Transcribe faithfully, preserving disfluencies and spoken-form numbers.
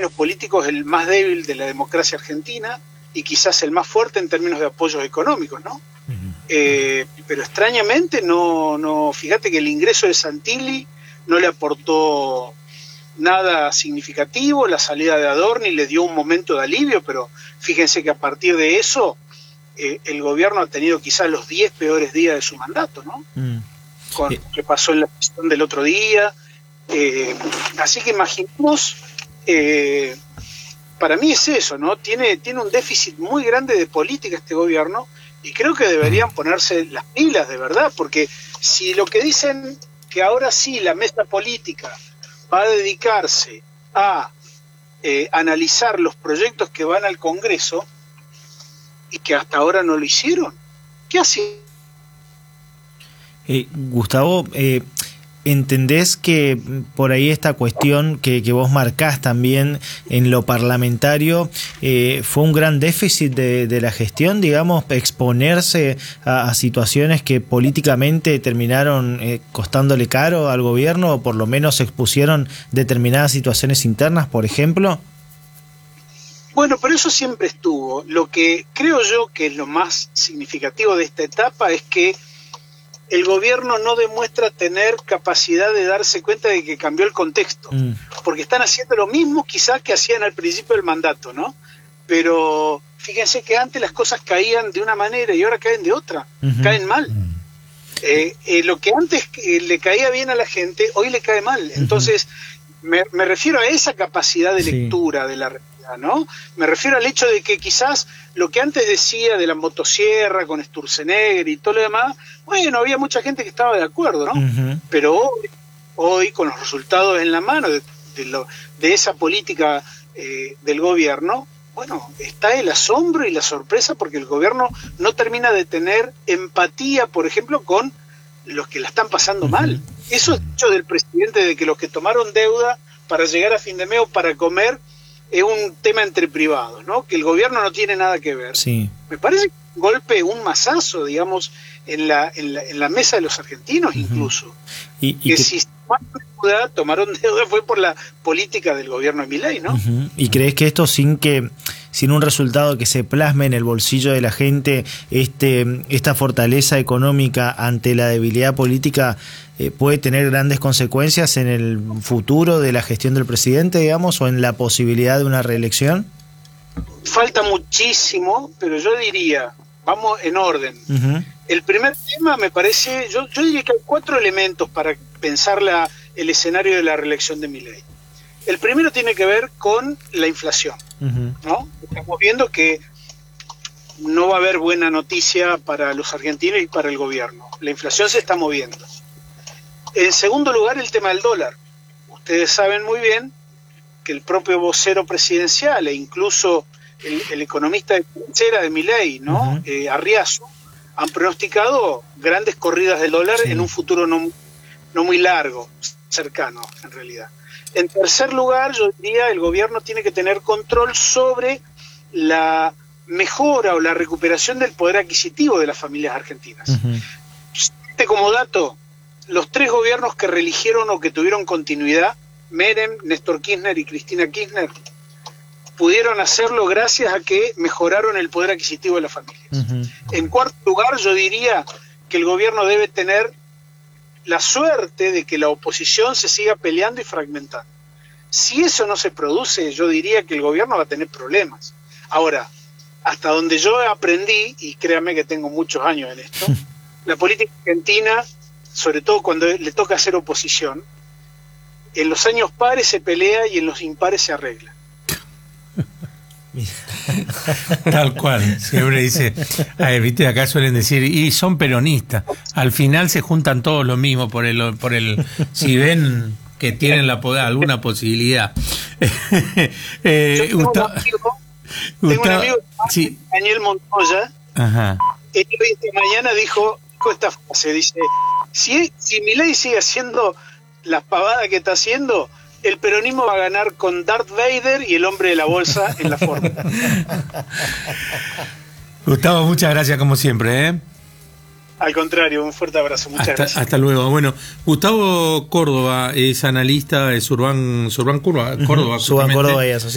términos políticos el más débil de la democracia argentina y quizás el más fuerte en términos de apoyos económicos, ¿no? Uh-huh. eh, pero extrañamente no, no, fíjate que el ingreso de Santilli no le aportó nada significativo, la salida de Adorni le dio un momento de alivio, pero fíjense que a partir de eso eh, el gobierno ha tenido quizás los diez peores días de su mandato, ¿no? Mm. Con lo que pasó en la sesión del otro día. Eh, así que imaginemos, eh, para mí es eso, ¿no? Tiene, tiene un déficit muy grande de política este gobierno y creo que deberían ponerse las pilas de verdad, porque si lo que dicen que ahora sí la mesa política va a dedicarse a eh, analizar los proyectos que van al Congreso y que hasta ahora no lo hicieron, ¿qué hacen? Eh, Gustavo, eh, ¿entendés que por ahí esta cuestión que, que vos marcás también en lo parlamentario eh, fue un gran déficit de, de la gestión, digamos, exponerse a, a situaciones que políticamente terminaron eh, costándole caro al gobierno o por lo menos expusieron determinadas situaciones internas, por ejemplo? Bueno, pero eso siempre estuvo. Lo que creo yo que es lo más significativo de esta etapa es que el gobierno no demuestra tener capacidad de darse cuenta de que cambió el contexto, mm. porque están haciendo lo mismo quizás que hacían al principio del mandato, ¿no? Pero fíjense que antes las cosas caían de una manera y ahora caen de otra, uh-huh. caen mal. Uh-huh. Eh, eh, lo que antes eh, le caía bien a la gente, hoy le cae mal. Uh-huh. Entonces, me, me refiero a esa capacidad de lectura sí. de la realidad, ¿no? Me refiero al hecho de que quizás lo que antes decía de la motosierra con Sturzenegger y todo lo demás, bueno, había mucha gente que estaba de acuerdo, ¿no? Uh-huh. Pero hoy, hoy, con los resultados en la mano de, de, lo, de esa política eh, del gobierno, bueno, está el asombro y la sorpresa porque el gobierno no termina de tener empatía, por ejemplo, con los que la están pasando uh-huh. mal. Eso es dicho del presidente de que los que tomaron deuda para llegar a fin de mes o para comer es un tema entre privados, ¿no? Que el gobierno no tiene nada que ver. Sí. Me parece un golpe, un mazazo, digamos, en la, en la, en la mesa de los argentinos uh-huh. incluso. Y, y que, que si tomaron deuda, tomaron deuda fue por la política del gobierno de Milei, ¿no? Uh-huh. ¿Y crees que esto sin que sin un resultado que se plasme en el bolsillo de la gente, este esta fortaleza económica ante la debilidad política eh, puede tener grandes consecuencias en el futuro de la gestión del presidente, digamos, o en la posibilidad de una reelección? Falta muchísimo, pero yo diría, vamos en orden. Uh-huh. El primer tema me parece, yo, yo diría que hay cuatro elementos para pensar la, el escenario de la reelección de Milei. El primero tiene que ver con la inflación, uh-huh. ¿no? Estamos viendo que no va a haber buena noticia para los argentinos y para el gobierno. La inflación se está moviendo. En segundo lugar, el tema del dólar. Ustedes saben muy bien que el propio vocero presidencial e incluso el, el economista de trinchera de Milei, ¿no? Uh-huh. eh, Arriazu, han pronosticado grandes corridas del dólar sí. en un futuro no, no muy largo, cercano en realidad. En tercer lugar, yo diría el gobierno tiene que tener control sobre la mejora o la recuperación del poder adquisitivo de las familias argentinas. Uh-huh. Como dato, los tres gobiernos que reeligieron o que tuvieron continuidad, Menem, Néstor Kirchner y Cristina Kirchner, pudieron hacerlo gracias a que mejoraron el poder adquisitivo de las familias. Uh-huh. En cuarto lugar, yo diría que el gobierno debe tener la suerte de que la oposición se siga peleando y fragmentando. Si eso no se produce, yo diría que el gobierno va a tener problemas. Ahora, hasta donde yo aprendí, y créame que tengo muchos años en esto, la política argentina, sobre todo cuando le toca hacer oposición, en los años pares se pelea y en los impares se arregla. Tal cual, siempre dice, ay, viste, acá suelen decir, y son peronistas, al final se juntan todos lo mismo por el, por el, si ven que tienen la alguna posibilidad. eh, Yo tengo, Gustavo, un amigo, tengo Gustavo, un amigo, sí. Daniel Montoya, Ajá. él esta mañana dijo, dijo esta frase, dice, si, si Milei sigue haciendo las pavadas que está haciendo, el peronismo va a ganar con Darth Vader y el hombre de la bolsa en la forma. Gustavo, muchas gracias como siempre, ¿eh? Al contrario, un fuerte abrazo, muchas hasta, gracias. Hasta luego. Bueno, Gustavo Córdoba es analista de Surban, Surban Córdoba, uh-huh. Surban Córdoba y